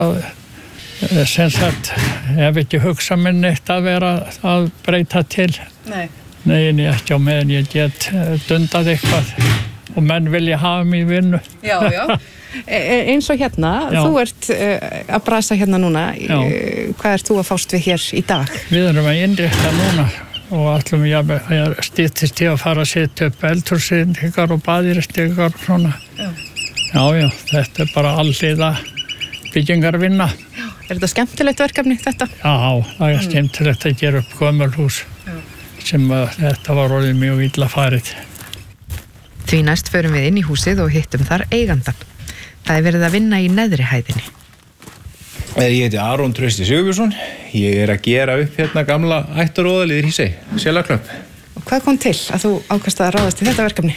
sem sagt, hef ekki hugsað mér neitt að vera að breyta til. Nei, ekki á meðan ég get dundað eitthvað og menn vilja hafa mig í vinnu. Já. Eins og hérna, þú ert að brasa hérna núna. Hvað ert þú að fást við hér í dag? Við erum að innrétta núna og ætlum ég styttist í að fara að setja upp eldhússtygar og baðirstygar og svona. Já, þetta er bara alliða byggingarvinna. Er þetta skemmtilegt verkefni þetta? Já, það er skemmtilegt að gera upp gömul hús sem þetta var orðið mjög illa farið. Því næst förum við inn í húsið og hittum þar eigandan. Það er verið að vinna í neðri hæðinni. Ég heiti Aron Trausti Sigurbjörnsson. Ég er að gera upp hérna gamla ættaróðalið í Hrísey, Selaklöpp. Og hvað kom til að þú ákvaðst að ráðast í þetta verkefni?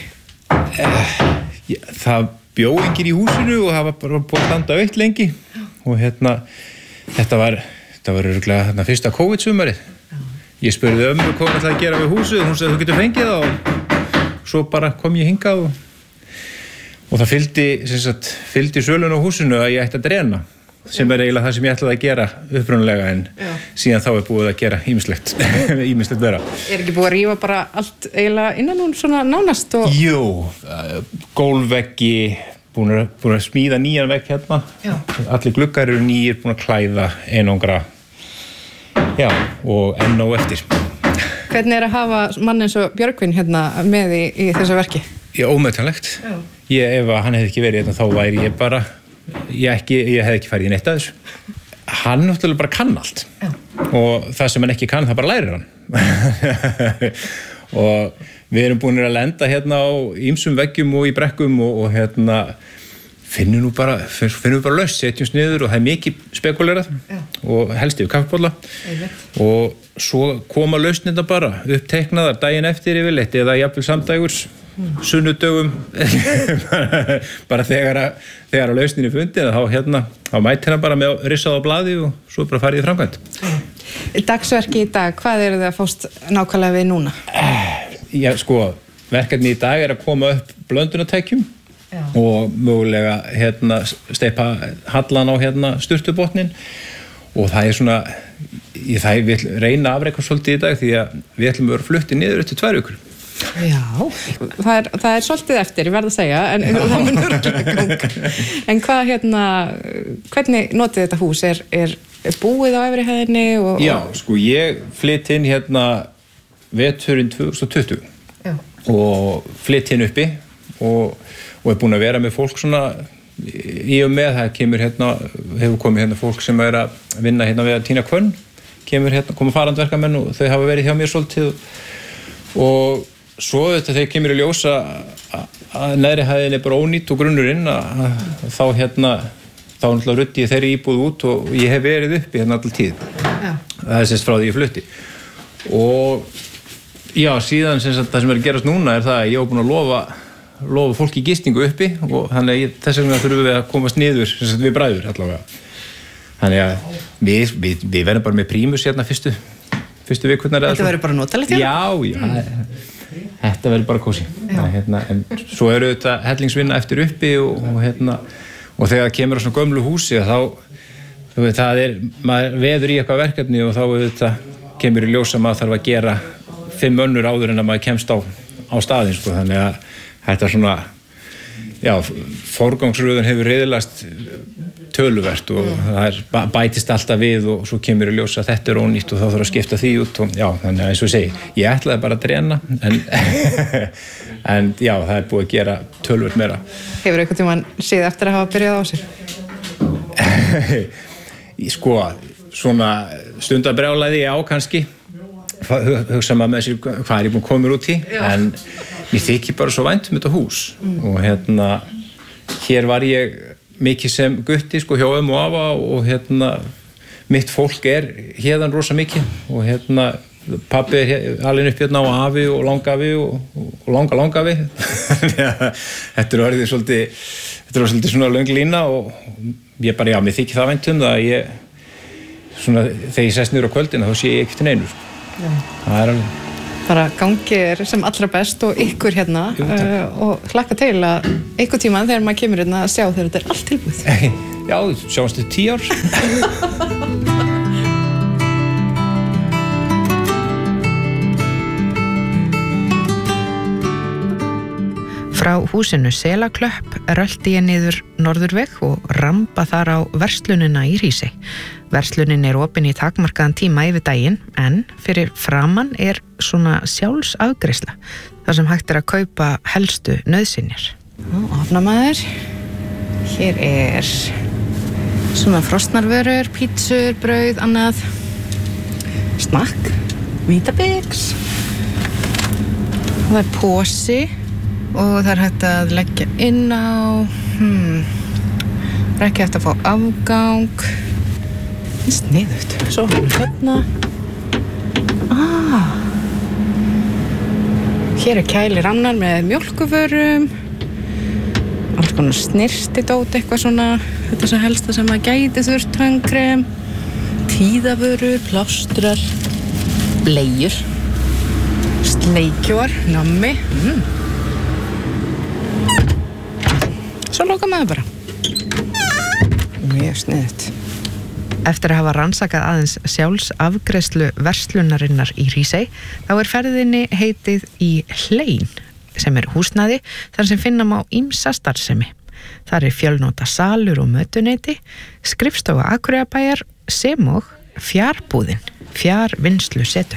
Það bjó enginn í húsinu og það var bara búið að standa autt lengi. Og hérna, þetta var örugglega fyrsta COVID-sumarið. Ég spurði ömmu hvað hún ætlaði að gera við húsið og hún sagði þú getur fengið það og svo bara kom ég hingað og það fylgdi sölun á húsinu að ég ætti að drena sem er eiginlega það sem ég ætlaði að gera upprunalega en síðan þá er búið að gera ýmislegt vera. Er ekki búið að rífa bara allt eiginlega innan hún svona nánast? Jú, gólfveggi, búin að smíða nýjan vegg hérna. Allir gluggar eru nýjir, búin að klæða, einangra. Já, og enn á eftir. Hvernig er að hafa mann eins og Björgvin hérna með í þessu verki? Já, ómetanlegt. Ef hann hefði ekki verið hérna þá væri ég bara, ég hefði ekki farið í neitt að þessu. Hann náttúrulega bara kann allt. Og það sem hann ekki kann, það bara lærir hann. Og við erum búin að lenda hérna á ýmsum veggjum og í brekkum og hérna finnum við bara laust, setjumst niður og það er mikið spekulerað og helst yfir kaffibolla og svo koma lausnirnar bara uppteiknaðar daginn eftir yfirleitt eða jafnvel samdægurs, sunnudögum bara þegar að lausnin er fundin þá mætir hann bara með rissað á blaði og svo bara farið í framkvæmd. Dagsverki í dag, hvað eru þið að fást nákvæmlega við núna? Já, verkefni í dag er að koma upp blöndunartækjum og mögulega steypa hallan á sturtubotnin og það er svona það við reyna að afreika svolítið í dag því að við ætlum að vera fluttið niður eftir 2 vikur. Já, það er svolítið eftir, ég verð að segja en það mun örugglega ganga. En hvað hvernig notið þetta hús? Er búið á efri hæðinni? Já, ég flytt inn veturinn 2020 og flytt inn uppi og er búin að vera með fólk svona í og með, það hefur komið fólk sem er að vinna við að tína kvönn, koma farandverkamenn og þau hafa verið hjá mér svolítið og svo þegar kemur í ljós að neðri hæðin er bara ónýtt og grunnurinn þá náttúrulega ruddi ég þeirri íbúð út og ég hef verið uppi alltaf tíð. Það er frá því ég flutti og já, síðan það sem er að gerast núna er það að ég hef búin að lofa fólki gistingu uppi og þannig að þess vegna þurfum við að komast niður við bræður allavega. Þannig að við verðum bara með prímus fyrstu vikurnar. Þetta verður bara notalegt? Já, þetta verður bara kósí. En svo eru þetta hellingsvinna eftir uppi og þegar það kemur á svona gömlu húsi þá maður veður í eitthvað verkefni og þá kemur í ljós að maður þarf að gera 5 önnur áður en að maður kemst á staðinn. Þannig að þetta svona, forgangsröðun hefur riðlast töluvert og það bætist alltaf við og svo kemur í ljós að þetta er ónýtt og þá þarf að skipta því út og þannig að eins og ég segi, ég ætlaði bara að drena en það er búið að gera töluvert meira. Hefur einhvern tímann séð eftir að hafa byrjað á sér? Svona stundabrjálæði kannski, hugsa maður með sér hvað er ég búin að koma út í en mér þykir bara svo vænt þetta hús og hér var ég mikið sem gutti hjá ömmu og afa og mitt fólk er hérðan rosa mikið og pabbi er alveg upp á afi og langafi og langafi þetta er orðið svolítið svona löng lína og ég bara, mér þykir það vænt það að ég þegar ég sest niður á kvöldina þá sé ég ekkert neinu það er alveg bara gangið sem allra best og ykkur hérna og hlakka til að einhver tíma þegar maður kemur hérna að sjá þegar þetta allt tilbúið. Já, sjáumst til 10 ár. Frá húsinu Selaklöpp rölti ég niður Norðurveg og ramba þar á verslunina í Hrísey. Verslunin opin í takmarkaðan tíma yfir daginn en fyrir framan svona sjálfsafgreiðsla þar sem hægt að kaupa helstu nauðsynjar. Opna maður. Hér svona frostnarvörur, pítsur, brauð, annað. Snakk, Vítabix. Það posi. Og það hægt að leggja inn á ekki eftir að fá afgang sniðugt svo hérna hér kæli rannar með mjólkuvörum alls konar snirtidót eitthvað svona þetta sem helsta sem að gæti þurft tannkrem tíðavörur, plástrar bleiur sleikjóar, nammi Svo loka maður bara. Mjög sniðugt. Eftir að hafa rannsakað aðeins sjálfsafgreiðslu verslunarinnar í Hrísey, þá ferðinni heitið í Hlein, sem húsnæði þar sem finna má ýmsa starfsemi. Þar fjölnota salur og mötuneyti, skrifstofa Akureyrarbæjar sem og fjárbúðin, fjárvinnslusetur.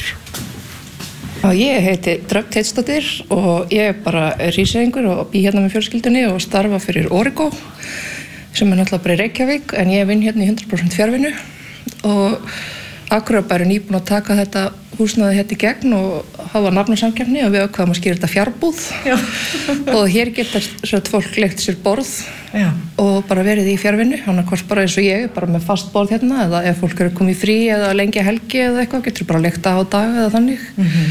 Ég heiti Dröfn Teitsdóttir og ég bara hríseyingur og bý hérna með fjölskyldunni og starfa fyrir Origo sem náttúrulega bara í Reykjavík en ég vinn hérna í 100% fjarvinnu og Akureyrarbær nýbúin að taka þetta húsnæði hérna í gegn og hafa nafnasamkeppni og við ákveðum að skýra þetta fjárbúð og hér geta fólk leigt sér borð og bara verið í fjarvinnu annarkvort bara eins og ég, bara með fast borð hérna eða ef fólk komið frí eða lengi helgi eða eitthvað, getur bara leigt á dag eða þannig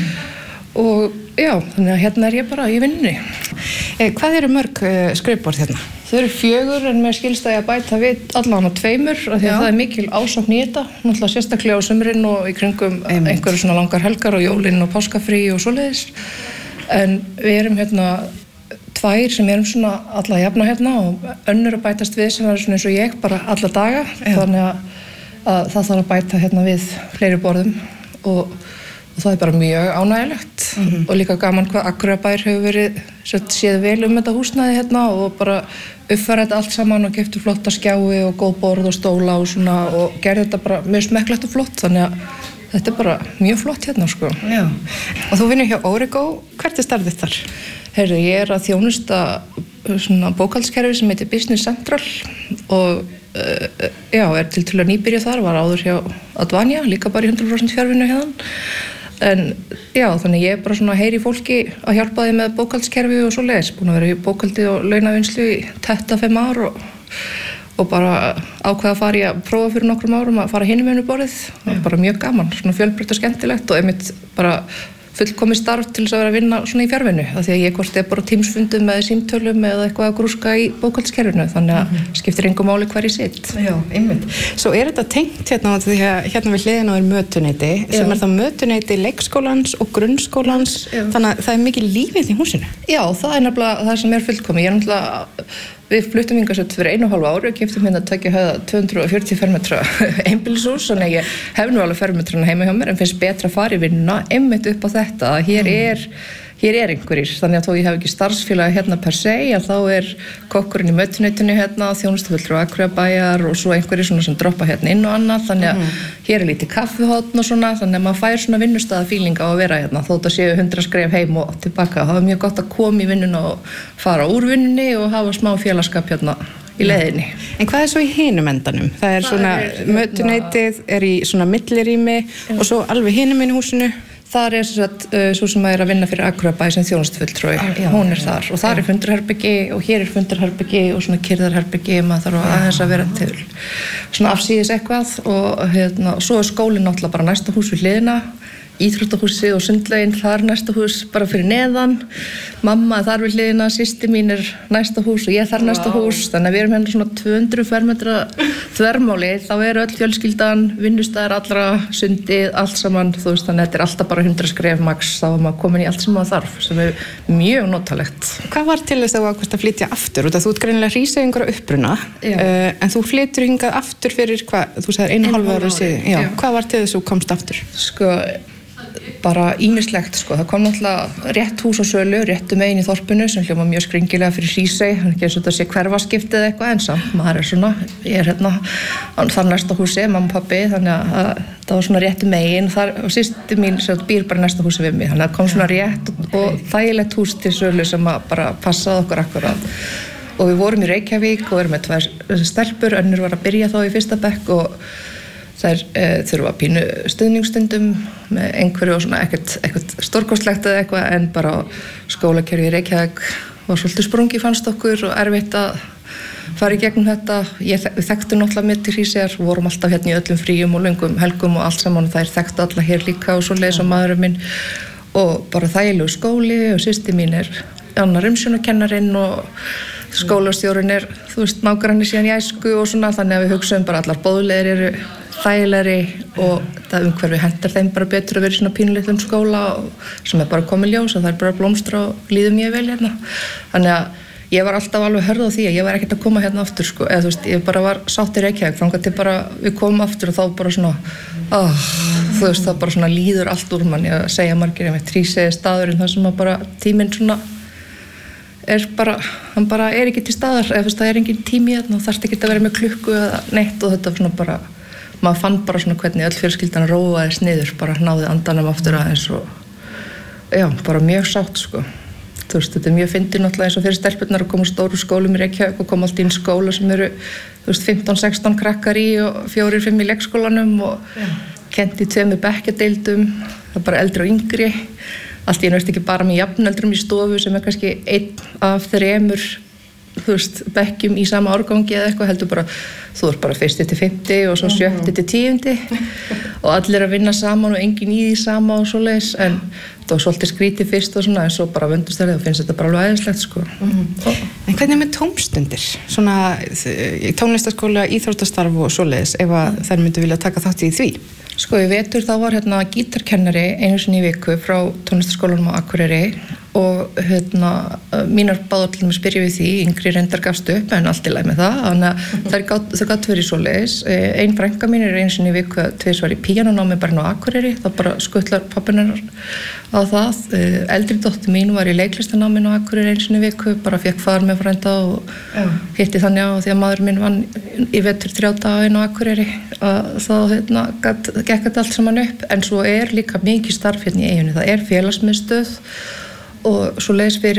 og já, þannig að hérna ég bara í vinnunni. Hvað mörg skrifborð hérna? Þau 4 en mér skilst að ég að bæta við allan á 2 af því að það mikil ásókn í þetta, náttúrulega sérstaklega á sumrin og í kringum einhverju svona langar helgar og jólin og páskafrí og svoleiðis. En við hérna 2 sem svona alla jafna hérna og önnur að bætast við sem svona eins og ég bara alla daga, þannig að það þarf að bæta hérna við fleiri borðum og það bara mjög ánægilegt og líka gaman hvað Akureyrarbær hefur verið séð vel þetta húsnæði hérna og bara uppfæra þetta allt saman og keyptu flotta skjái og góð borð og stóla og svona og gerði þetta bara mjög smekklegt og flott þannig að þetta bara mjög flott hérna sko. Já. Og þú vinnur hjá Origo, hvert starfið þar? Heyrðu, ég að þjónusta svona bókhaldskerfi sem heitir Business Central og já, tiltölulega nýbyrjuð þar, var áður hjá Advanja, líka bara í 100% fjarvinnu hérna. En já, þannig ég bara svona heyri fólki að hjálpa því með bókhaldskerfi og svoleiðis, búin að vera í bókhaldi og launavinnslu í 25 ár og bara ákveða að fara í að prófa fyrir nokkrum árum að fara hinum borðið, það var bara mjög gaman, svona fjölbreytt og skemmtilegt og einmitt bara fullkomið starf til þess að vera að vinna svona í fjarvinnu af því að ég hvort bara tímsfundum með símtölum eða eitthvað að grúska í bókhaldskerfinu þannig að skiptir engu máli hver í sitt. Já, einmitt. Svo þetta tengt hérna því að hérna við hliðina mötuneyti sem það mötuneyti leikskólans og grunnskólans þannig að það mikið lífið í húsinu. Já, það nefnilega það sem fullkomið. Ég náttúrulega Við fluttum hingað fyrir 1,5 ári og keyptum hérna 240 fermetra einbýlishús, þannig ég hef nú alveg fermetrana heima hjá mér en finnst betra að fara í vinnuna einmitt upp á þetta að hér einhverjir, þannig að þó ég hef ekki starfsfélag hérna per se, að þá kokkurinn í mötuneytinu hérna, þjónustufulltrúi Akureyrarbæjar og svo einhverjir svona sem droppa hérna inn og annað, þannig að hér lítið kaffihotn og svona, þannig að maður fær svona vinnustaðafíling á að vera hérna, þótt að séu 100 skref heim og tilbaka. Það var mjög gott að koma í vinnuna og fara úr vinnunni og hafa smá félagskap hérna í leiðinni. En hvað svo í hinum endanum? Það svona, mötuneytið í svona millirými og svo alveg hinum inn í húsinu? Þar svo sem að vinna fyrir Akureyrarbæ sem þjónustufulltrúi, hún þar og þar fundarherbyggi og hér fundarherbyggi og svona kyrrðarherbyggi, maður þarf aðeins að vera til svona afsíðis eitthvað og svo skólinn náttúrulega bara næsta hús við hliðina íþróttahúsi og sundlaugin þar næsta hús bara fyrir neðan, mamma þar við hliðina, systir mín næsta hús og ég þar næsta hús, þannig að við erum hérna svona 200 fermetra þvermáli, þá öll fjölskyldan, vinnustæðar allra, sundið, allt saman, þú veist, þannig að þetta alltaf bara 100 skref max, þá maður komin í allt sem maður þarf, sem mjög notalegt. Hvað var til þess að þú ákvæmst að flytja aftur? Út að þú ert greinilega Hríseyingur á uppruna, en þú flytur hingað aftur fyrir hvað, þú sagðir 1,5 ára síðan. Já, hvað var til þess að þú komst aftur? Sko, bara ýmislegt, sko. Það kom náttúrulega rétt hús á sölu, réttu megin í þorpinu sem hljóma mjög skringilega fyrir Hrísey, þannig ekki eins og þetta sé hverfaskiptið eða eitthvað, en samt, maður svona, ég hérna þar næsta húsi, mamma og pabbi, þannig að það var svona réttu megin og systir mín sem býr bara næsta húsi við mig, þannig að það kom svona rétt og þægilegt hús til sölu sem bara passaði okkur akkurat. Og við vorum í Reykjavík og erum með 2 stelpur, önnur var að byrja þá í 1. bekk og þær þurfa pínu stuðningsstundum með einhverju og svona ekkert stórkostlegt eða eitthvað, en bara skólakerfi í Reykjavík var svolítið sprungi fannst okkur og erfitt að fara í gegnum þetta. Við þekktum náttúrulega með til Hríseyjar, vorum alltaf hérna í öllum fríum og löngum helgum og allt saman og þær þekktu alla hér líka og svoleiðis og maðurinn minn og bara þægilegu skóli og systir mín annar umsjónarkennarinn og skólastjórinn þú veist, nágranni síðan í æsku og svona, þannig að við hugsaum bara allar boðleiðir þægilegri og það umhverfi hentar þeim bara betur að vera í svona pínulitlum skóla sem bara komið ljós og það bara blómstra og líður mjög vel hérna. Þannig að ég var alltaf alveg hörð á því að ég var ekkert að koma hérna aftur, sko, eða þú veist, ég bara var sátt í Reykjavík, þangað til bara við komum aftur og þá bara svona, þú veist, það bara svona líður allt úr manni að segja margir með Hrísey staðurinn þar sem að bara tíminn svona hann bara ekki til staðar, eða þú veist, það engin tími hérna og þarft ekki að vera með klukku eða neitt og þetta svona bara maður fann bara svona hvernig öll fjölskyldan róaðist niður, bara náði andanum aftur aðeins og já, bara mjög sátt, sko. Þú veist, þetta mjög fyndið náttúrulega eins og fyrir stelpurnar að koma stóru skólum í Reykjavík og koma allt í skóla sem þú veist, 15-16 krakkar í og 4-5 í leikskólanum og kennt í 2 bekkjadeildum, það bara eldri og yngri, allt í veist ekki bara með jafnöldrum í stofu sem kannski 1 af 3 þú veist, bekkjum í sama árgangi eða eitthvað, heldur bara, þú ert bara 1. til 5. og svo 7. til 10. og allir að vinna saman og enginn í því sama og svoleiðis, en það var svolítið skrítið fyrst og svona, en svo bara vöndust þær og finnst þetta bara alveg æðislegt, sko. En hvernig með tómstundir? Svona tónlistaskóla, íþróttastarf og svoleiðis, ef að þær myndu vilja taka þátt í því? Sko, í vetur þá var hérna gítarkennari einu sinni í viku frá tónlistaskólanum á Akureyri og mínar báðu allir með spyrja við því, yngri reyndar gafst upp en allt í lagi með það, þannig að þau gátt verið svoleiðis. Ein frænka mín einu sinni í viku 2 var í píanónámi bara á Akureyri, þá bara skuttlar pappinnar á það. Eldri dóttir mín var í leiklistanáminu á Akureyri einu sinni í viku, bara fékk far með frænda og hitti þannig á því að maður minn vann í vetur 3 daga inn á Akureyri, þá gekk þetta allt saman upp, en svo líka mikið starf hérna í eyjunni, það félagsmiðstöð og svo leiðis fyrir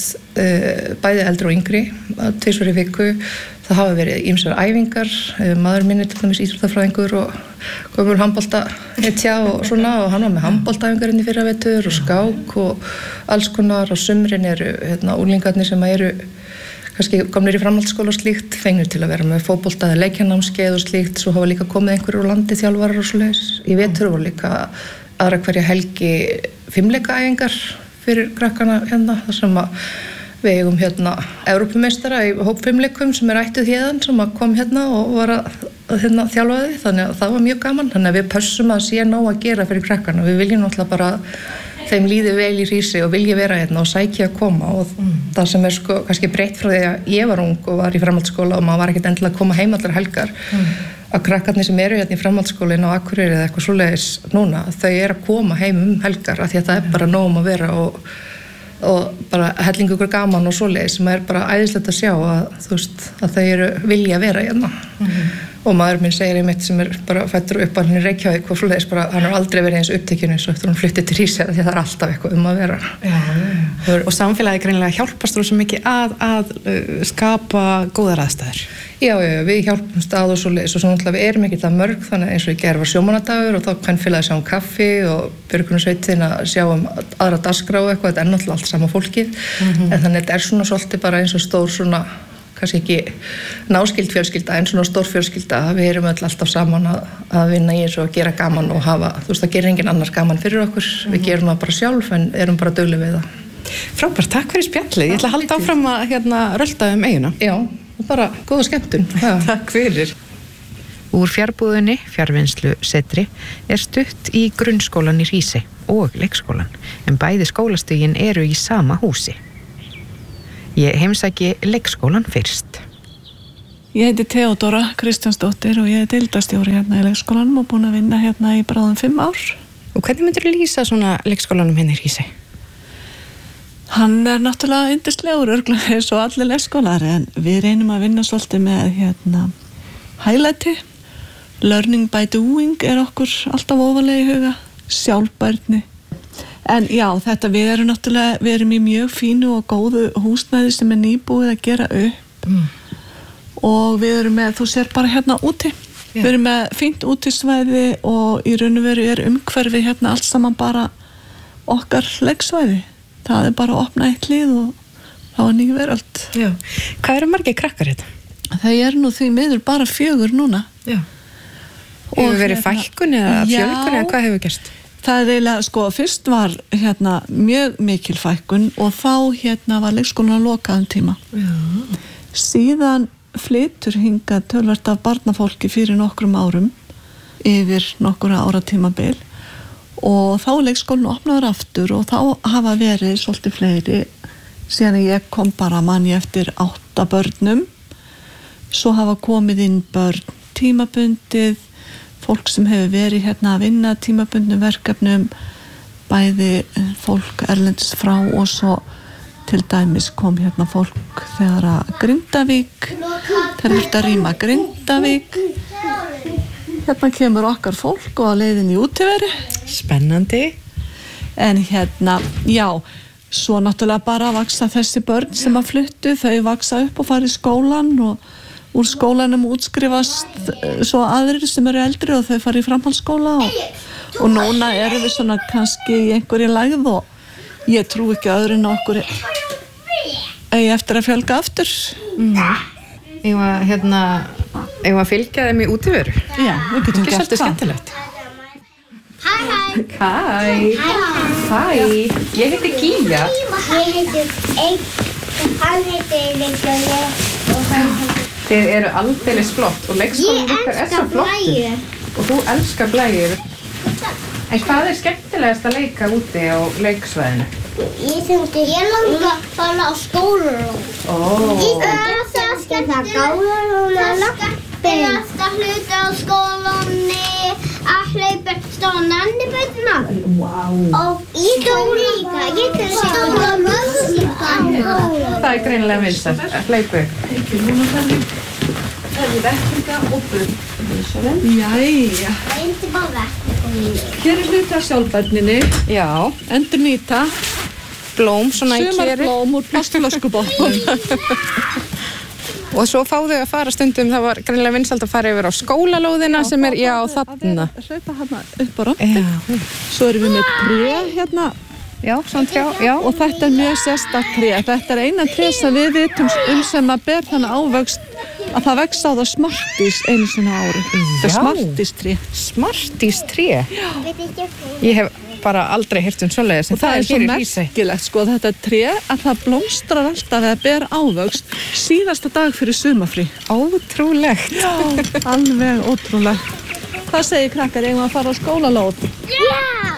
bæði eldri og yngri 2 í viku. Það hafa verið ýmsar æfingar, maður minn til dæmis íþróttafræðingur og gömul handboltahetja og svona, og hann var með handboltaæfingar inn í fyrravetur og skák og alls konar, og sumrin unglingarnir sem eru kannski komnir í framhaldsskóla og slíkt, fengnir til að vera með fótbolta eða leikjarnámskeið og slíkt, svo hafa líka komið einhverjur úr landi þjálfarar og svoleiðis. Í vetur voru líka aðra hverja helgi 5-leikaæfingar fyrir krakkana hérna, þar sem að við eigum hérna Evrópumeistara í hóp 5-leikum sem ættuð héðan, sem að kom hérna og var að þjálfa því, þannig að það var mjög gaman, þannig að við pössum að sé nóg að gera fyrir krakkana. Við viljum náttúrulega bara þeim líði vel í Hrísey og vilja vera hérna og sækja að koma, og það sem sko kannski breytt frá því að ég var ung og var í framhaldsskóla og maður var ekkert endilega að koma heim allar helgar, að krakkarnir sem eru hérna í framhaldsskólinn á Akureyri eða eitthvað svoleiðis núna, þau eru að koma heim helgar af því að það er bara nóg að vera og bara hellingu ykkur gaman og svoleiðis, sem er bara æðislegt að sjá að þú veist að þau eru vilja að vera hérna. Og maður minn segir einmitt sem bara fættur upp að hann í Reykjavík og svoleiðis, bara hann har aldrei verið eins upptekinn eins og eftir hann flyttið til Hrísey, því það er alltaf eitthvað að vera. Já. Og samfélagið greinilega hjálpast þú svo mikið að skapa góðar aðstæður. Já, við hjálpumst að og svoleiðis, og svo náttúrulega við erum ekki það mörg, þannig eins og í gær var sjómannadagur og þá kvenfélagið sjá kaffi og björgunarsveitin að sjá aðra dagskrá eitthvað, þetta er náttúrulega allt sama fólkið, en þannig þetta svona svolítið bara eins og stór svona kannski ekki náskild fjölskylda en svona stór fjölskylda, við erum öll alltaf saman að vinna í þessu og gera gaman og hafa, þú veist, það gerir enginn annar gaman fyrir okkur, við gerum það bara sjálf en erum bara dugleg við það. Frábært, takk fyrir spjallið, ég ætla að halda áfram að rölda eyjuna. Já, bara góða skemmtun. Takk fyrir. Úr fjárbúðinni, fjarvinnslu setri, stutt í grunnskólan í Hrísey og leikskólan, en bæði skólastigin eru í sama húsi. Ég heimsæki leikskólan fyrst. Ég heiti Theodóra Kristjánsdóttir og ég deildarstjóri hérna í leikskólanum og búin að vinna hérna í bráðum 5 ár. Og hvernig myndir þú lýsa svona leikskólanum hérna í Hrísey? Hann náttúrulega yndislegur örugglega eins og allir leikskólar en við reynum að vinna svolítið með highlighti. Learning by doing okkur alltaf ofarlega í huga, sjálfbærni. En já, við erum í mjög fínu og góðu húsnæði sem nýbúið að gera upp og við erum með, þú sér bara hérna úti, við erum með fínt útisvæði og í raun og veru umhverfi hérna allt saman bara okkar leiksvæði. Það bara að opna eitt hlið og það var ný veröld. Já. Hvað eru margir krakkar hérna? Það nú því miður bara 4 núna. Já. Hefur verið fækkun eða fjölkun eða hvað hefur gerst? Það eiginlega, fyrst var mjög mikil fækkun og þá var leikskólan lokað tíma. Já. Síðan flytur hingað töluvert af barnafólki fyrir nokkrum árum yfir nokkura ára tímabil og þá leikskólinn opnaður aftur og þá hafa verið svolítið fleiri síðan ég kom bara manni eftir 8 börnum svo hafa komið inn börn tímabundið fólk sem hefur verið hérna að vinna tímabundnum verkefnum bæði fólk erlendis frá og svo til dæmis kom hérna fólk þegar að Grindavík þegar þurfti að rýma Grindavík hérna kemur okkar fólk og að leiðin í útiveri spennandi en já svo náttúrulega bara að vaksa þessi börn sem að fluttu þau vaksa upp og fara í skólan og úr skólanum útskrifast svo aðrir sem eru eldri og þau fara í framhaldsskóla og núna erum við svona kannski í einhverju lægð og ég trú ekki öðru en okkur eigi eftir að fjölga aftur. Eigum að fylgja þeim í útiveru? Já, við getum gert það. Skemmtilegt. Hæ. Ég heiti Gíja. Ég heiti hann heitir Leikskóli og hann Þið eru aldeilis flott og leikskólinn ykkar svo flottur. Og þú elskar blæjur. En hvað skemmtilegast að leika úti á leiksvæðinu? Ég langar að fara á skólalóð. Ég elska það gáðalóð. Elska hluti á skólanni, að hlaupa stóra nannibætina. Og ég líka, ég til stóra mögslíka. Það greinilega vinsælt að hlaupa. Það vettlinga og börn. Jæja. Hér hluti af sjálfbærninni. Já. Endurnýta. Blóm svona í keri. Sumarblóm úr plastflöskubotnum. Og svo fá þau að fara stundum, það var greinilega vinsælt að fara yfir á skólalóðina sem já, þarna. Hlaupa hérna upp á röndi. Svo erum við með tré hérna. Já, svona trjá, já. Og þetta mjög sérstakt tré. Þetta eina tré sem við vitum sem að ber þannig ávöxt að það vex á það smartís einu sinna ári. Það smartístré. Smartístré? Já. Ég hef bara aldrei heyrt svoleiðis. Og það svo merkilegt, þetta tré að það blómstrar alltaf eða ber ávöxt síðasta dag fyrir sumafrí. Ótrúlegt. Já, alveg ótrúlegt. Hvað segir krakkar, eigum að fara á skólalóð? Já!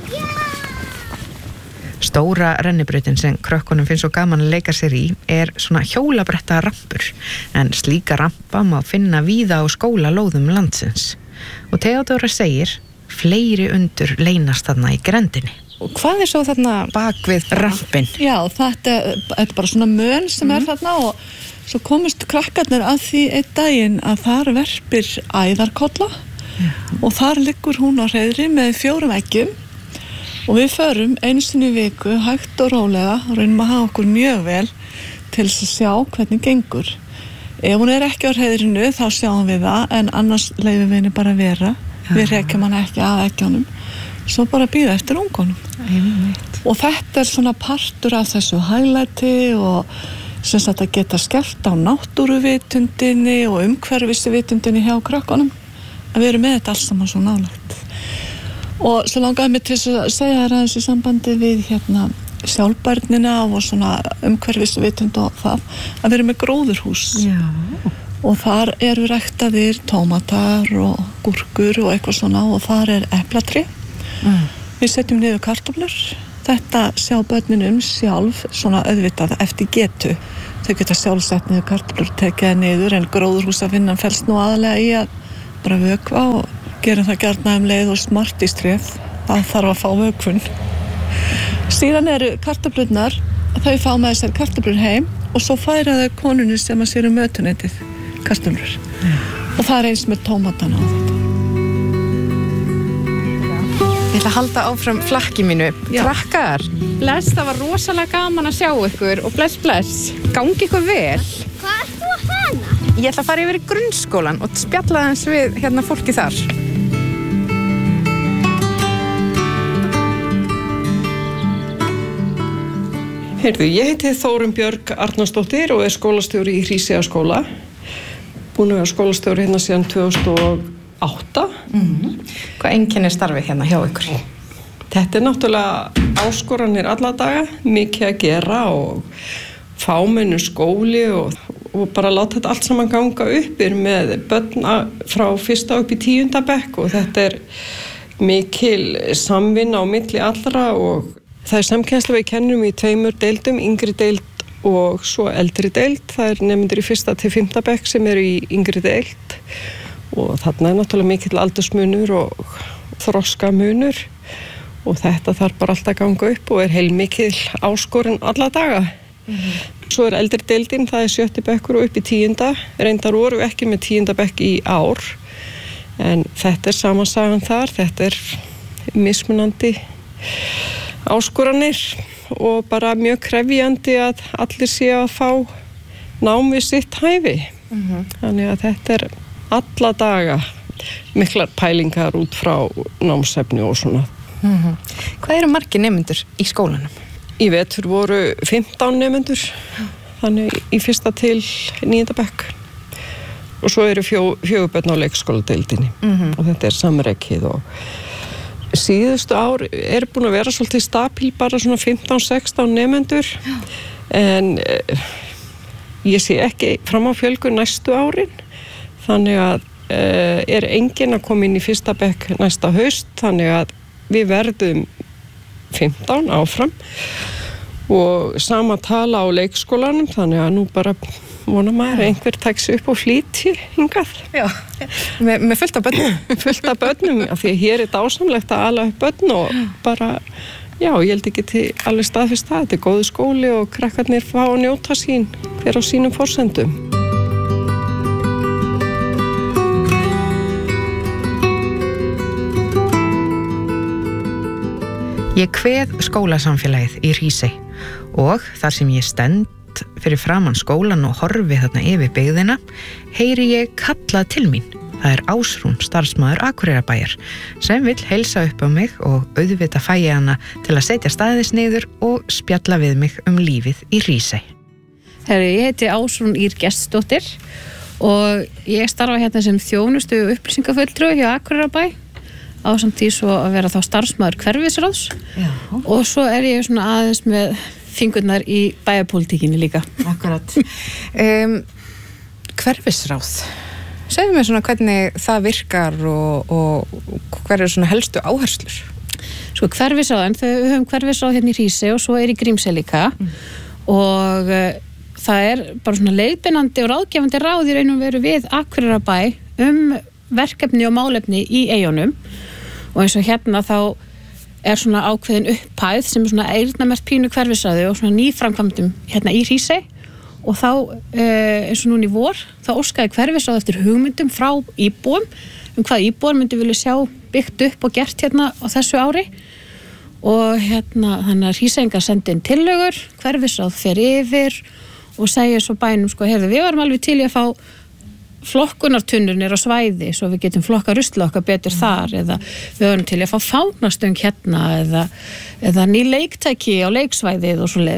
Stóra rennibrautin sem krökkunum finnst svo gaman að leika sér í svona hjólabretta rampur en slíka rampa má finna víða á skólalóðum landsins. Og Theodóra segir fleiri undur leynast þarna í grendinni. Og hvað svo þarna bak við rampin? Já, þetta bara svona mön sem þarna og svo komist krakkarnir að því einn daginn að þar verpir æðarkolla og þar liggur hún á hreiðri með 4 eggjum. Og við förum einu sinni í viku, hægt og rólega, reynum að hafa okkur mjög vel til að sjá hvernig gengur. Ef hún ekki á hreiðrinu þá sjáum við það, en annars leyfum við henni bara að vera. Við rekjum hann ekki að eggjunum, svo bara bíða eftir ungunum. Og þetta svona partur af þessu highlighti og sem sagt að geta skellt á náttúruvitundinni og umhverfisvitundinni hjá krökkunum, að við erum með þetta alls saman svo nálægt. Og svo langaði mig til að segja þér aðeins í sambandi við sjálfbærnina og svona umhverfisvitund og það, að við erum með gróðurhús. Já. Og þar eru ræktaðir tómatar og gúrkur og eitthvað svona og þar er eplatrí. Við setjum niður kartöflur. Þetta sjá börnin sjálf, svona auðvitað eftir getu. Þau geta sjálf sett niður kartöflur, tekið niður, en gróðurhúsavinnan felst nú aðalega í að bara vökva og gera það gjarna leið og smart í stréð. Það þarf að fá vökvun. Síðan eru kartöflurnar, þau fá með þessar kartöflur heim og svo færa þau konunni sem að sér mötuneytið kartöflur. Og það eins með tómatana og þetta. Ég ætla að halda áfram flakki mínu. Krakkar, bless, það var rosalega gaman að sjá ykkur og bless. Gangi ykkur vel. Hvað ert þú að hana? Ég ætla að fara yfir í grunnskólan og spjalla aðeins við fólki þar. Heyrðu, ég heiti Þórunn Björg Arnarsdóttir og er skólastjóri í Hríseyjarskóla. Búin að vera skólastjóri hérna síðan 2008. Hvað einkennir starfið hérna hjá ykkur? Þetta er náttúrulega áskoranir alla daga, mikið að gera og fámennu skóli og bara láta þetta allt saman ganga upp með börn frá 1. upp í 10. bekk og þetta er mikil samvinna á milli allra og það er samkennsla við kennum í 2 deildum, yngri deild og svo eldri deild. Það er nemendur í 1. til 5. bekk sem eru í yngri deild og þarna er náttúrulega mikill aldursmunur og þroskamunur og þetta þarf bara alltaf að ganga upp og er heilmikil áskorun alla daga. Svo er eldri deildin, það er 7. bekkur og upp í 10. Reyndar voru við ekki með 10. bekk í ár en þetta er sama sagan þar, þetta er mismunandi áskoranir og bara mjög krefjandi að allir sé að fá nám við sitt hæfi. Þannig að þetta er alla daga miklar pælingar út frá námsefni og svona. Hvað eru margir nemendur í skólanum? Í vetur voru 15 nemendur, þannig í 1. til 9. bekk. Og svo eru 4 börn á leikskóladeildinni og þetta er samrekið og síðustu ár er búin að vera svolítið stabíl, bara svona 15-16 nemendur en ég sé ekki fram á fjölgun næstu árin þannig að er enginn að koma inn í 1. bekk næsta haust þannig að við verðum 15 áfram og sama tala á leikskólanum þannig að nú bara vona maður að einhver tæks upp og flýti hingað. Já, með fullt af börnum. Fullt af börnum, af því að hér er dásamlegt að ala upp börn og bara, já, ég held ekki til alveg staðfist það. Þetta er góður skóli og krakkarnir fá að njóta sín hver á sínum forsendum. Ég kveð skólasamfélagið í Hrísey og þar sem ég stend fyrir framan skólan og horfi þarna yfir byggðina, heyri ég kallað til mín. Það er Ásrún, starfsmaður Akureyrarbæjar, sem vill heilsa upp á mig og auðvitað fæ ég hana til að setja staðis niður og spjalla við mig lífið í Hrísey. Ég heiti Ásrún Ýr Gestsdóttir og ég starfa hérna sem þjónustu og upplýsingafulltrúi hjá Akureyrarbæ ásamt því svo að vera þá starfsmaður hverfisráðs og svo er ég svona aðeins með fingurnar í bæjarpólitíkinni líka. Akkurat. Hverfisráð. Segðu mér svona hvernig það virkar og hver eru svona helstu áherslur? Sko hverfisráðan, við höfum hverfisráð hérna í Hrísey og svo er í Grímsey líka og það er bara svona leiðbeinandi og ráðgefandi ráð í raun og veru við Akureyrarbæ verkefni og málefni í eyjunum og eins og hérna þá er svona ákveðin upphæð sem er svona eyrnamerkt pínu hverfisráði og svona nýframkvæmdum hérna í Hrísey og þá eins og núna í vor þá óskaði hverfisráð eftir hugmyndum frá íbúum hvað íbúar myndi vilja sjá byggt upp og gert hérna á þessu ári og hérna þannig að Hríseyingar sendi inn tillögur, hverfisráð fer yfir og segja svo bænum sko, heyrðu, við varum alveg til í að fá flokkunartunnur á svæði svo við getum flokka rusla okkar betur þar eða við höfum til að fá fánastöng hérna eða ný leiktæki á leiksvæðið og svoleiðis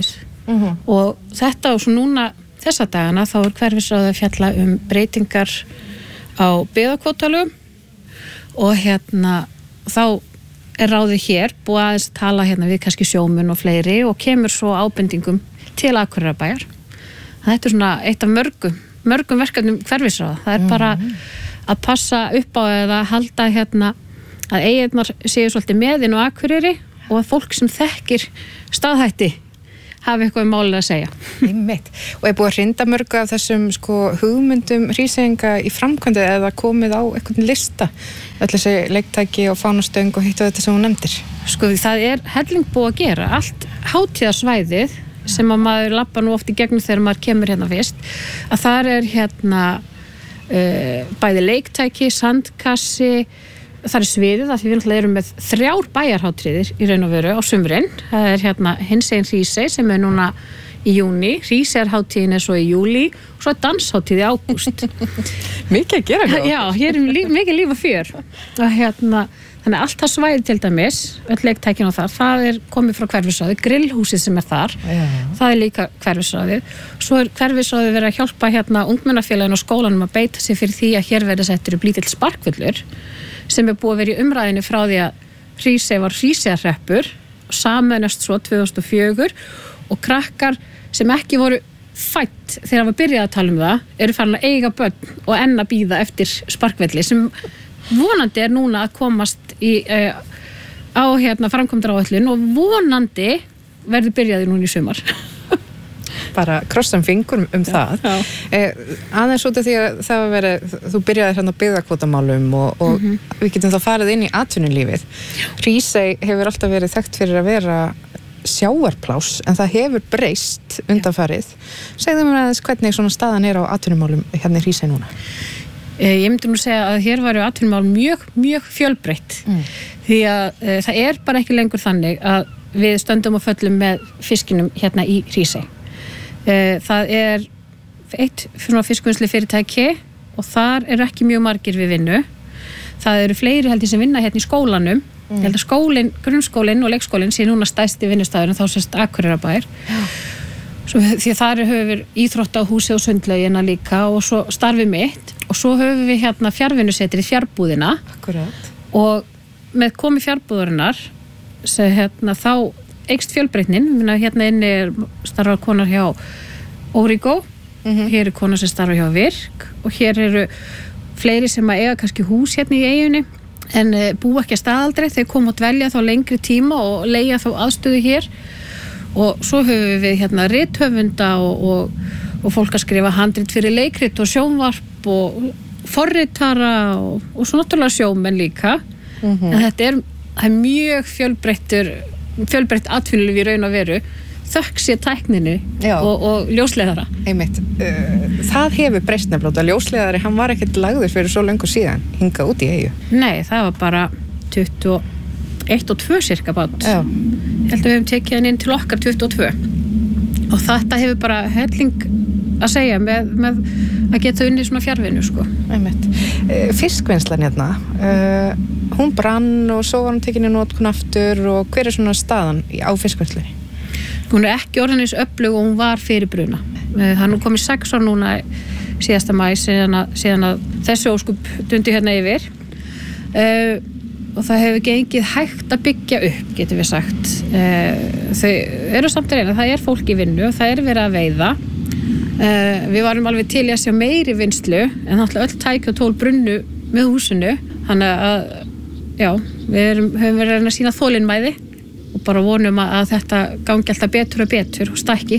og þetta og svo núna þessa dagana þá hverfisráð að fjalla breytingar á byggðakvótalögum og þá ráðið hér búið aðeins að tala við kannski sjómenn og fleiri og kemur svo ábendingum til Akureyrarbæjar. Þetta svona eitt af mörgum verkefnum hverfisráða. Það bara að passa upp á eða halda að eiginnar séu svolítið með inn á Akureyri og að fólk sem þekkir staðhætti hafi eitthvað málið að segja. Einmitt. Og búið að hrinda mörgu af þessum hugmyndum Hríseyinga í framkvæmdi eða komið á einhvern lista öll þessi leiktæki og fánastöng og hitt og þetta sem hún nefndir? Það helling búið að gera allt hátíðarsvæðið sem að maður labba nú oft í gegnum þegar maður kemur fyrst, að þar bæði leiktæki, sandkassi, það sviðið að við erum með 3 bæjarhátíðir í raun og veru á sumrin. Það hinsegin Hrísey sem núna í júni, Hríseyjarhátíðin svo í júli og svo danshátíð í ágúst. Mikið að gera Já, hér mikið líf og fjör. Og þannig allt það svæði til dæmis, öll leiktækin á það komið frá hverfisráði, grillhúsið sem þar, það líka hverfisráðið. Svo hverfisráðið verið að hjálpa ungmennafélaginu og skólanum að beita sig fyrir því að hér verið settur upp lítill sparkvöllur sem búið að vera í umræðinu frá því að Hrísey var Hríseyjarhreppur og sameinast svo 2004 og krakkar sem ekki voru fædd þegar við byrjaði að tala það eru farin að eiga börn og enn að bíða eftir sparkvelli sem vonandi núna að komast á framkvæmdaráætlun og vonandi verður byrjaði núna í sumar. Bara krossum fingur það. Aðeins út af því að það þú byrjaði á byggðakvótamálum og við getum þá farið inn í atvinnulífið. Hrísey hefur alltaf verið þekkt fyrir að vera sjávarplás en það hefur breyst undanfarið. Segðu mér aðeins hvernig svona staðan á atvinnumálum í Hrísey núna? Ég myndi nú segja að hér varu atvinnumál mjög fjölbreytt því að það bara ekki lengur þannig að við stöndum og föllum með fiskinum í Hrísey. Það eitt fiskvinnslu fyrirtæki og þar ekki mjög margir við vinnu. Það eru fleiri held ég sem vinna í skólanum. Ég held að grunnskólinn og leikskólinn sé núna stærsti vinnustæður en þá sést Akureyrarbær. Því að þar höfum við íþróttahúsi og sundlaugina líka og svo starfið mitt og svo höfum við fjarvinnusetrið Fjárbúðina. Akkurat. Og með komi fjárbúðurinnar þá eykst fjölbreytnin. Inni starfar konar hjá Origo, hér konar sem starfar hjá Virk og hér eru fleiri sem eiga kannski hús í eyjunni en búa ekki að staðaldri, þeir koma og dvelja þá lengri tíma og leigja þá aðstöðu hér og svo höfum við rithöfunda og fólk að skrifa handrit fyrir leikrit og sjónvarp og forritara og svo náttúrulega sjómenn líka en þetta er mjög fjölbreytt atvinnulíf í raun og veru þökk sé tækninu og ljósleiðara. Einmitt. Það hefur breyst nefnilega. Ljósleiðari, hann var ekkert lagður fyrir svo löngu síðan hingað út í eyju. Nei, það var bara 21 og 2 cirka bát. Ég held að við hefum tekið hann inn til okkar 22. Og þetta hefur bara helling að segja með að geta unnið svona fjarvinnu, Einmitt. Fiskvinnslan hún brann og svo var hún tekin í notkun aftur og hver svona staðan á fiskvinnslunni? Hún ekki orðin eins öflug og hún var fyrir bruna. Það nú komið 6 ár núna síðasta maí síðan að þessu óskup dundi yfir og það hefur gengið hægt að byggja upp, getum við sagt. Þau eru samt að reyna, það fólk í vinnu og það verið að veiða. Við varum alveg til að sjá meiri vinnslu en náttúrulega öll tæki og tól brunnu með húsinu. Þannig að við höfum verið að reyna að sýna þolinmæði og bara vonum að þetta gangi alltaf betur og betur og stækki.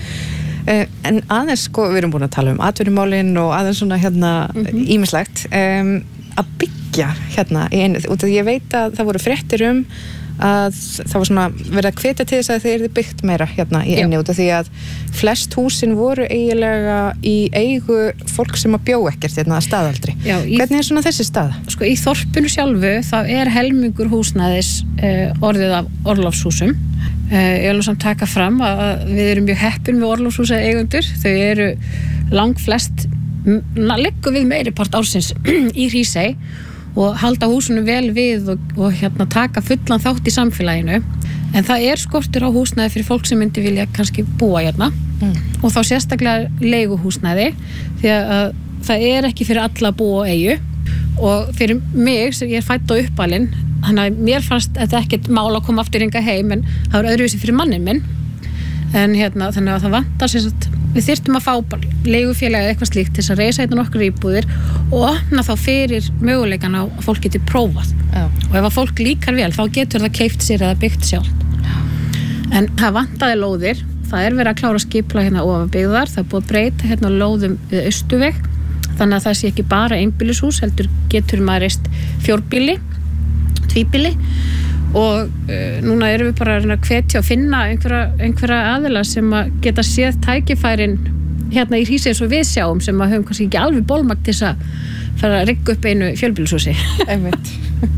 En aðeins við erum búin að tala atvinnumálin og aðeins svona ýmislegt að byggja í einu út af því ég veit að það voru fréttir að það var svona verið að hvetja til þess að þeir yrði byggt meira í einu út af því að flest húsin voru eiginlega í eigu fólk sem að bjó ekkert að staðaldri. Hvernig svona þessi staða? Í þorpinu sjálfu þá helmingur húsnæðis orðið af orlofshúsum. Ég vil samt taka fram að við erum mjög heppin með orlofshúsa eigendur. Þau eru langflest liggur við meiri part ársins í Hrísey og halda húsunum vel við og taka fullan þátt í samfélaginu. En það skortur á húsnæði fyrir fólk sem myndi vilja kannski búa hérna og þá sérstaklega leiguhúsnæði því að það ekki fyrir alla að búa á eyju og fyrir mig sem ég fædd á uppalinn þannig að mér fannst þetta ekkert mál að koma aftur hingað heim en það öðruvísi fyrir mannin minn en þannig að það vantar sem sagt við þyrftum að fá leigufélag eða eitthvað slíkt til þess að reisa hérna nokkur íbúðir og opna þá fyrir möguleikan að fólk geti prófað og ef að fólk líkar vel þá getur það keypt sér eða byggt sjálft en það vantaði lóðir það verið að klára skipla hérna ofan byggðar það búið að breyta hérna lóðum við Austurveg þannig að það sé ekki bara einbýlishús heldur getur maður reist fjórbýli, tvíbýli og núna erum við bara að hvetja og finna einhverja aðila sem að geta séð tækifærin hérna í Hrísey eins og við sjáum sem að höfum kannski ekki alveg bólmagn til þess að fara að rigga upp einu fjölbýlishúsi. Einmitt.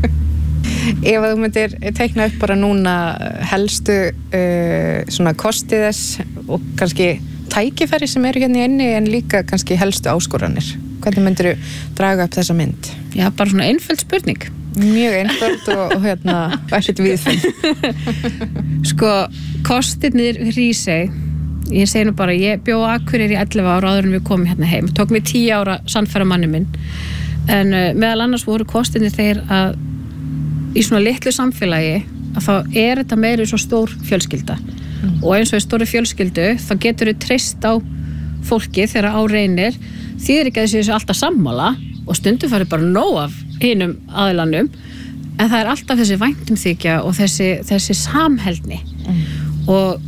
Ef þú myndir teikna upp bara núna helstu svona kosti þess og kannski tækifæri sem eru hérna inni en líka kannski helstu áskoranir. Hvernig myndir þú draga upp þessa mynd? Já, bara svona einföld spurning. Mjög einföld og ekkert viðfinn. Sko, kostirnir við Hrísey, ég segi nú bara, ég bjó á Akureyri í 11 ára áður en við komum hérna heim. Tók mig 10 ára sannfæra manni minn. En meðal annars voru kostirnir þeir að í svona litlu samfélagi að þá þetta meiri svo stór fjölskylda og eins og í stóru fjölskyldu þá getur við treyst á fólki þegar á reynir þýðir ekki að þessi alltaf sammála og stundum farið bara nóg af hinum aðilanum en það alltaf þessi væntumþykja og þessi samheldni og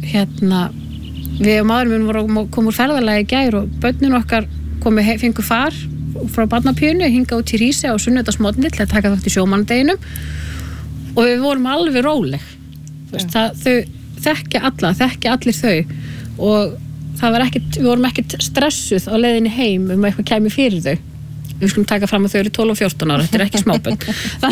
við maðurinn vorum að koma úr ferðalagi í gær og börnin okkar fengu far frá barnapíunu hinga út í Hrísey á sunnudagsmorgni til að taka þátt í sjómannadeginum og við vorum alveg róleg þau þekkja allir þau og við vorum ekkert stressuð á leiðinni heim eitthvað kæmi fyrir þau við skulum taka fram að þau eru 12 og 14 ára þetta ekki smábönn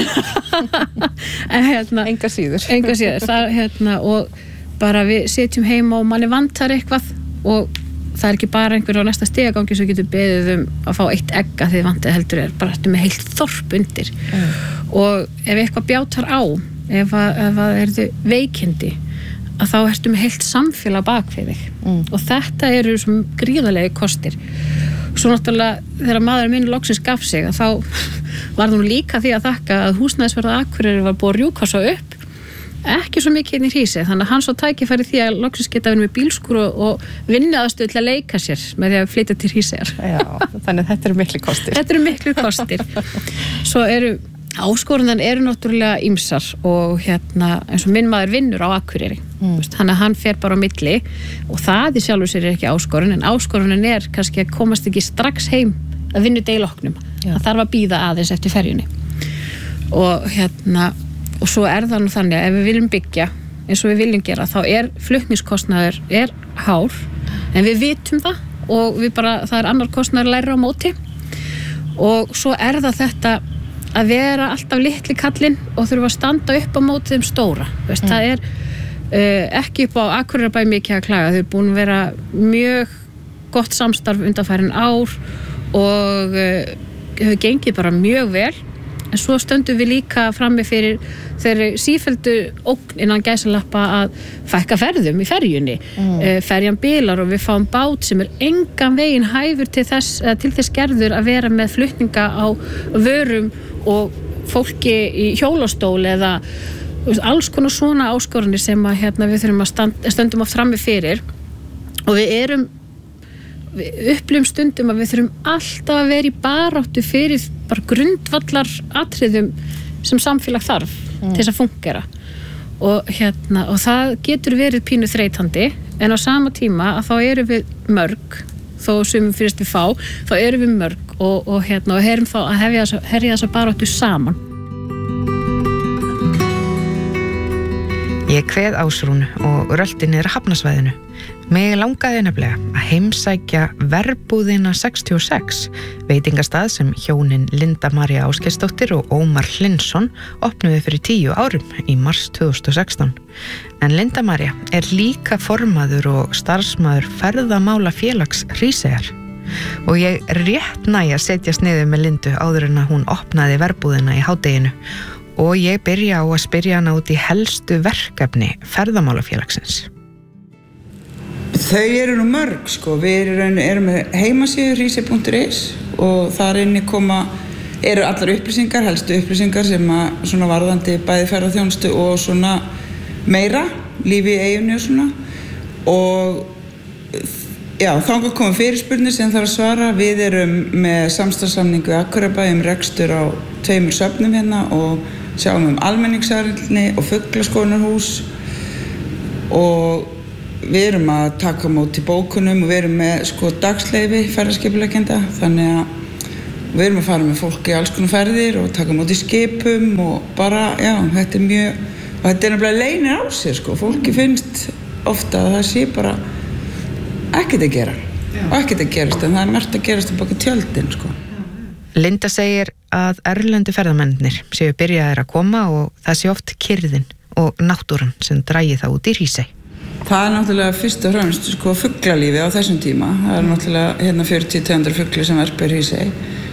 en enga síður og bara við sitjum heima og manni vantar eitthvað og það ekki bara einhver á næsta stigagangi sem getur beðið að fá eitt egg að þið vantið heldur bara eftir með heilt þorp undir og ef eitthvað bjátar á ef það veikindi að þá ertu með heilt samfélag bak fyrir þig og þetta eru svo gríðarlegi kostir svo náttúrulega þegar maður minn loksins gaf sig að þá var það líka því að þakka að húsnæðisverð Akureyri var búið að rjúka svo upp ekki svo mikið inn í Hrísey þannig að hann svo tækifæri því að loksins geta verið með bílskúr og vinnuaðstöðu til að leika sér með því að flytja til Hríseyjar. Já, þannig að þetta eru miklu kostir. Svo áskorunan eru náttúrulega ýmsar og eins og minn maður vinnur á Akureyri þannig að hann fer bara á milli og það í sjálfu sér ekki áskorun en áskorunin kannski að komast ekki strax heim að vinnu deiloknum það þarf að bíða aðeins eftir ferjunni og svo það nú þannig að ef við viljum byggja eins og við viljum gera þá flutningskostnaður hár en við vitum það og það annar kostnaður læra á móti og svo það þetta að vera alltaf litli kallinn og þurfa að standa upp á móti þeim stóra það ekki upp á Akureyrarbæ mikið að klaga þau búin að vera mjög gott samstarf undanfærin ár og hefur gengið bara mjög vel en svo stöndum við líka frammi fyrir þeirri sífelldu ógn innan gæsalappa að fækka ferðum í ferjunni ferjan bilar og við fáum bát sem engan veginn hæfur til þess gerður að vera með flutninga á vörum og fólki í hjólastól eða alls konar svona áskoranir sem að við þurfum að stöndum oft frammi fyrir og við upplifum stundum að við þurfum alltaf að vera í baráttu fyrir bara grundvallar atriðum sem samfélag þarf til þess að fungera og það getur verið pínu þreytandi en á sama tíma að þá erum við mörg þó sem fyrst við fá þá erum við mörg og erum þá að herja þessa baráttu saman. Ég kveð Ásrúnu og rölti niður Hafnarsvæðinu. Mig langaði nefnilega að heimsækja Verbúðina 66, veitingastað sem hjónin Linda María Ásgeirsdóttir og Ómar Hlynsson opnuðu fyrir 10 árum í mars 2016. En Linda María líka formaður og starfsmaður ferðamálafélags Hríseyjar. og ég rétt næ að setjast niður með Lindu áður en að hún opnaði verbúðina í hádeginu og ég byrja á að spyrja hana út í helstu verkefni ferðamálafélagsins. Þau eru nú mörg, sko. Við erum með heimasíðu rise.is og þar inni eru allar upplýsingar, helstu upplýsingar sem að svona varðandi bæði ferðaþjónustu og svona meira, lífi í eyjunni og svona. Og já, þangað koma fyrirspurnir sem þarf að svara. Við erum með samstarfssamningu við Akureyrarbæ rekstur á 2 söfnum hérna og sjáum almenningssalerni og fuglaskoðunarhús og við erum að taka á móti bókunum og við erum með sko dagsleyfi ferðaskipuleggjenda, þannig að við erum að fara með fólk í alls konar ferðir og taka á móti skipum og bara, já, þetta er nefnilega leynir á sér, sko. Fólki finnst ofta að það sé bara ekkert að gera og ekkert að gerast, en það er margt að gerast á baka tjöldin, sko. Linda segir að erlendu ferðamennir séu byrjaðir að koma og það sé oft kyrrðin og náttúran sem dragi það út í Hrísey. Það er náttúrulega fyrst og fremst sko fuglalífi á þessum tíma. Það er náttúrulega hérna 40-200 fugli sem verpa í Hrísey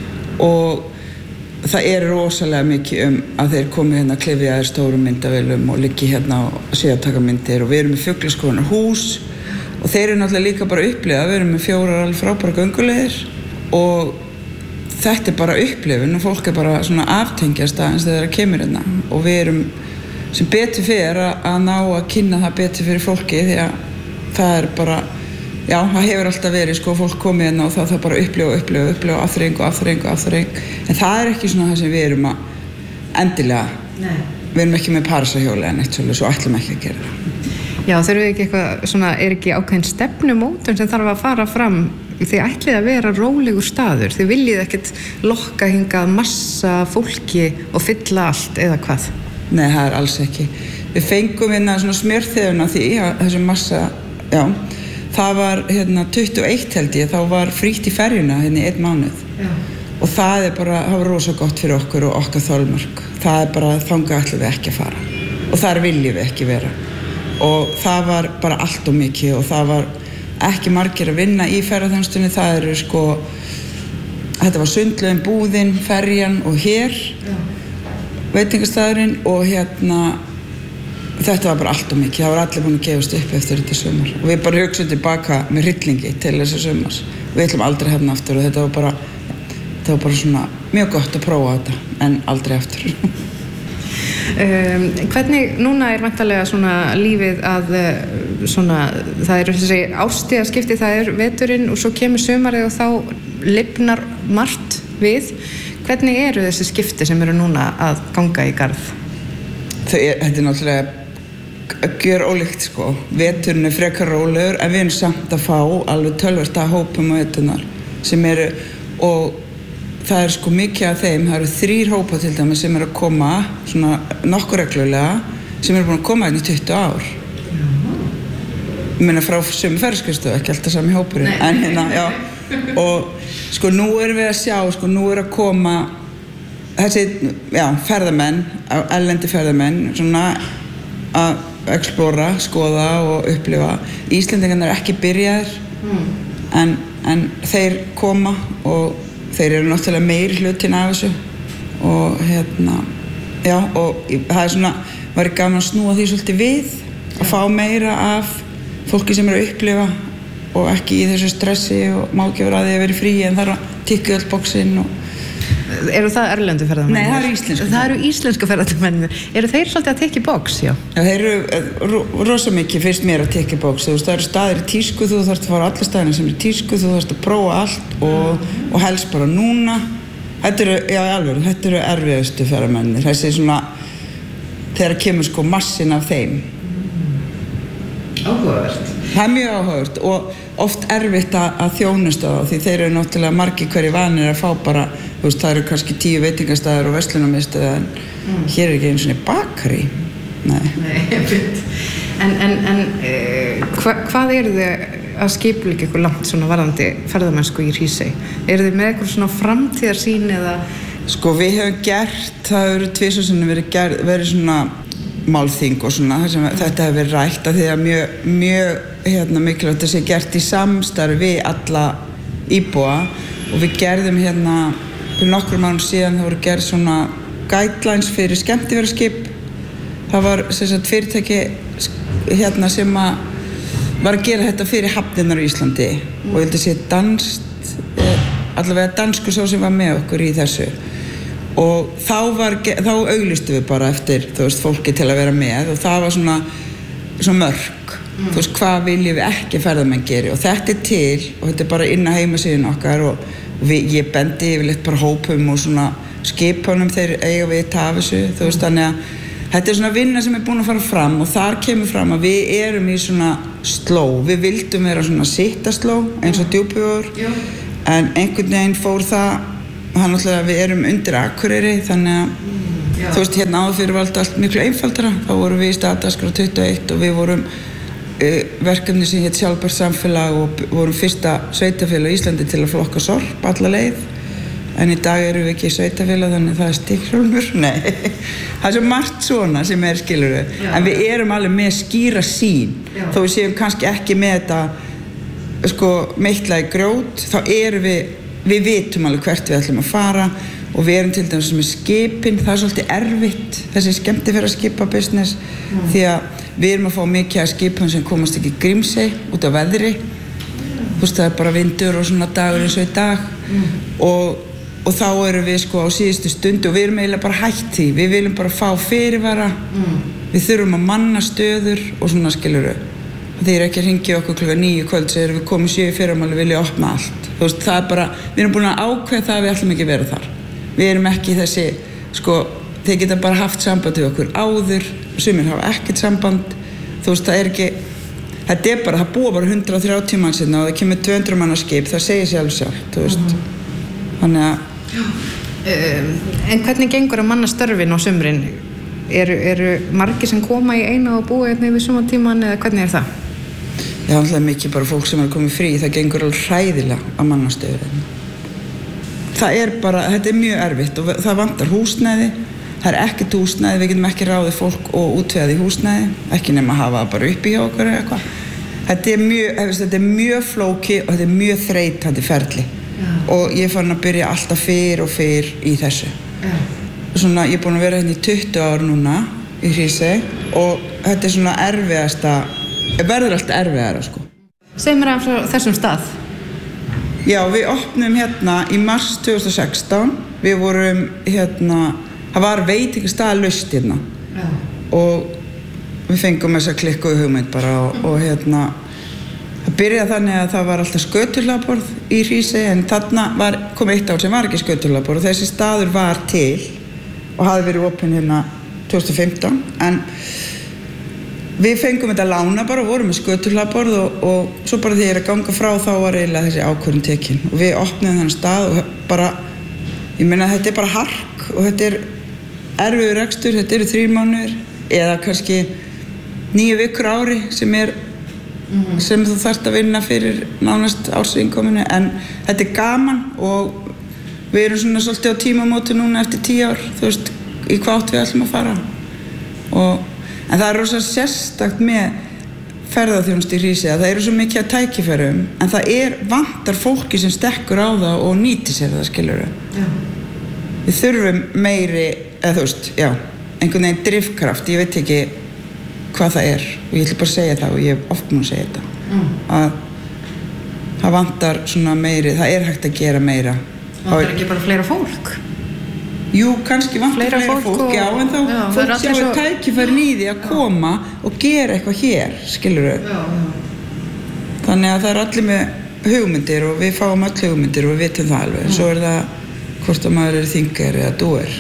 og það er rosalega mikið að þeir komi hérna klifjaðir stórum myndavélum og liggi hérna og sé að taka myndir og við erum með fuglaskoðunarhús og þeir eru náttúrulega líka bara upplifað. Við erum með 4 alveg frábæra gönguleiðir og þetta er bara upplifun og fólk er bara svona aftengjast aðeins þegar það kemur hérna og við erum sem betur fyrir að ná að kynna það betur fyrir fólki því að það er bara, já, það hefur alltaf verið sko fólk komið hérna og það bara upplifa afþreying en það er ekki svona það sem við erum að endilega. Nei. Við erum ekki með parasahjóli en eitt svolítið, svo ætlum ekki að gera það. Já, þurfum við ekki eitthvað svona, er ekki ákveðin stefnumótun sem þarf að fara fram? Þið ætlið að vera rólegur staður, þið viljið ekkert lokka hingað massa fólki og fylla allt eða hvað? Nei, það er alls ekki. Við fengum hérna svona smjörþefun af því að þessu massa, já, það var hérna 21 held ég, þá var frítt í ferjuna hérna í 1 mánuð. Já. Og það var rosa gott fyrir okkur og okkar þolmörk. Það er bara þangað ætlum við ekki að fara og þar viljum við ekki vera. Og það var bara allt og mikið og það var ekki margir að vinna í ferðaþjónustunni. Það eru sko, þetta var sundlaugin, búðin, ferjan og hér. Já. Veitingastæðurinn og hérna þetta var bara allt og mikið, það var allir búin að gefast upp eftir þetta sumar og við bara hugsaum tilbaka með hryllingi til þessa sumars. Við ætlum aldrei hérna aftur og þetta var bara svona mjög gott að prófa þetta en aldrei aftur. Hvernig núna er væntanlega svona lífið að svona, það eru þessi árstíðaskipti, það er veturinn og svo kemur sumarið og þá lifnar margt við. Hvernig eru þessi skipti sem eru núna að ganga í garð? Þetta er náttúrulega gjörólíkt sko. Veturinn er frekar rólegur en við erum samt að fá alveg töluvert af hópum á veturnar sem eru og það er sko mikið af þeim, það eru 3 hópa til dæmis sem eru að koma svona nokkuð reglulega sem eru búin að koma hérna í 20 ár. Ég meina frá sömu ferðaskrifstofu, ekki alltaf sami hópurinn, en hérna, já. Og sko nú erum við að sjá, sko nú að koma þessi, já, ferðamenn, erlendi ferðamenn, svona að explora, skoða og upplifa. Íslendingarnir er ekki byrjaðir, en þeir koma og þeir eru náttúrulega meiri hlutin af þessu og hérna, já, og það er svona, var gaman að snúa því svolítið við, að fá meira af fólki sem eru að upplifa og ekki í þessu stressi og má ekki vera að því að vera frí en það er að tikka öll bóksinn og... Eru það erlendu ferðamennir? Nei, það eru íslensku. Það eru íslensku ferðamennir. Eru þeir svolítið að tikka bóks, já? Já, þeir eru rosa mikið fyrst mér að tikka bóks. Þú veist, það eru staðir í tísku, þú þarfst að fara á alla staðina sem eru í tísku, þú þarfst að prófa allt og helst bara núna. Þetta eru, já, alveg, þetta eru erfiðustu ferðamennir. Þessi svona, þegar kemur sko massin af þeim. Áhugavert. Það er mjög áhugavert og oft erfitt að þjónusta þá því þeir eru náttúrulega margir hverjir vanir að fá bara, þú veist, það eru kannski 10 veitingastæðir og verslunarmiðstöð en hér er ekki einu svona bakari. Hvað eru þið að skipuleggja ykkur langt svona varðandi ferðamennsku í Hrísey? Eru þið með eitthvað svona framtíðarsýn eða? Sko við hefum gert, það eru 2 sinnum verið svona málþing og svona, þar sem þetta hefur verið rætt að því að mjög mikilvægt að sé gert í samstarfi við alla íbúa og við gerðum hérna fyrir nokkrum árum síðan það voru gerð svona guidelines fyrir skemmtiferðaskip. Það var sem sagt fyrirtæki hérna sem var að gera þetta fyrir hafnirnar í Íslandi og ég held að sé danskt, allavega danskur sá sem var með okkur í þessu og þá auglýstum við bara eftir fólki til að vera með og það var svona mörk hvað viljum við ekki ferðamenn geri og þetta til og þetta bara inn á heimasíðun okkar og ég bendi yfirleitt bara hópum og svona skipunum þeir eiga við af þessu þannig að þetta svona vinna sem búin að fara fram og þar kemur fram að við erum í svona sló, við vildum vera svona sittasló eins og Djúpivogur en einhvern veginn fór það náttúrulega við erum undir Akureyri þannig að hérna áður fyrir var allt miklu einfaldara þá vorum við í Stataskra 21 og við vorum verkefni sem hét sjálfbært samfélag og vorum fyrsta sveitafélag í Íslandi til að flokka sorp alla leið en í dag erum við ekki sveitafélag þannig það stikkhrólmur, nei það svo margt svona sem skilur við en við erum alveg með skýra sýn þó við séum kannski ekki með þetta meitla í grjót þá erum við vitum alveg hvert við ætlum að fara og við erum til dæmis með skipin það svolítið erfitt, þessi skemmtiferðaskipabusiness því að við erum að fá mikið af skipum sem komast ekki í Grímsey út af veðri það bara vindur og svona dagur eins og í dag og þá erum við á síðustu stundu og við erum eiginlega bara hætt því við viljum bara fá fyrirvara við þurfum að manna stöður og svona skilur við þeir ekki að hringja okkur klukkan 9 kvöld sem við komum 7 í fyrramálið vilja opna allt það er bara, við erum búin að ákveða það að við ætlum ekki að vera þar við erum ekki þessi, þeir geta bara haft samband við okkur áður sumir hafa ekkert samband það er ekki, þetta bara það búa bara 130 manns og það kemur 200 manna skip, það segir sér alveg sjálft þannig að En hvernig gengur að manna störfin á sumrin? Eru margir sem koma í eina og búa hérna yfir sumartíman eða hvernig það? Það er alltaf mikið bara fólk sem komið frí, það gengur alveg hræðilega að manna störfin. Það bara, þetta mjög erfitt og það vantar húsnæði, það ekkert húsnæði, við getum ekki ráðið fólk og útvegað í húsnæði, ekki nema að hafa það bara uppi hjá okkur eða eitthvað. Þetta mjög flóki og þetta mjög þreytandi ferli. Og ég fann að byrja alltaf fyrr í þessu. Svona, ég búin að vera hérna í 20 ár núna í Hrísey og þetta svona erfiðasta, verður alltaf erfiðara Segð mér af þessum stað. Já, við opnum hérna í mars 2016. Við vorum hérna, það var veitingastaðalaust hérna. Og við fengum þessa klikkuðu hugmynd bara og hérna það byrjaði þannig að það var alltaf sköturhlaðborð í Hrísey en þarna kom eitt ár sem var ekki sköturhlaðborð og þessi staður var til og hafði verið opinn hérna 2015 en við fengum þetta lána bara og vorum með sköturhlaðborð og svo bara þegar ég að ganga frá þá var eiginlega þessi ákvörðun tekin og við opnuðum þennan stað og bara, ég meina þetta bara hark og þetta erfiður rekstur, þetta eru 3 mánuðir eða kannski 9 vikur á ári sem þú þarft að vinna fyrir nánast árseinkominu en þetta gaman og við erum svona svolítið á tímamóti núna eftir 10 ár, þú veist, í hvað átt við ætlum að fara en það rosa sérstakt með ferðaþjónustu í Hrísey að það eru svo mikið að tækifærum en það vantar fólki sem stekkur á það og nýtir sér það, skilurðu við þurfum meiri, eða þú veist, já einhvern veginn drifkraft, ég veit ekki hvað það og ég ætla bara að segja það og ég hef oft múin að segja þetta að það vantar svona meiri, það hægt að gera meira Vantar ekki bara fleira fólk? Jú, kannski vantar fleira fólk já, en þá fólk sjáu tækifærin í því að koma og gera eitthvað hér, skilurðu þannig að það allir með hugmyndir og við fáum öll hugmyndir og við vitum það alveg svo það hvort að maður thinker eða doer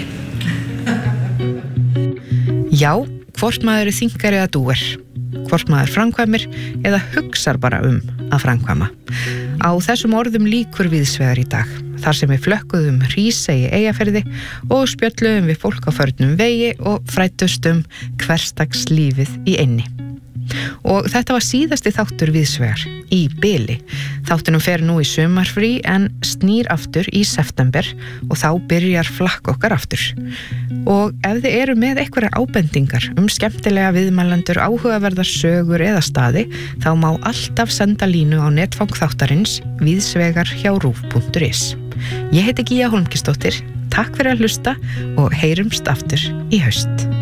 Já, hvort maður thinker eða doer hvort maður framkvæmir eða hugsar bara að framkvæma á þessum orðum lýkur víðsvegar í dag þar sem við flökkuðum Hrísey í Eyjafirði og spjölluðum við fólk á förnum vegi og fræddust hversdagslífið í eynni Og þetta var síðasti þáttur Víðsvegar í bili. Þáttunum fer nú í sumarfrí en snýr aftur í september og þá byrjar flakk okkar aftur. Og ef þið eru með einhverjar ábendingar skemmtilega viðmælendur, áhugaverðar sögur eða staði, þá má alltaf senda línu á netfang þáttarins víðsvegar@ruv.is. Ég heiti Gíja Hólmkisdóttir, takk fyrir að hlusta og heyrumst aftur í haust.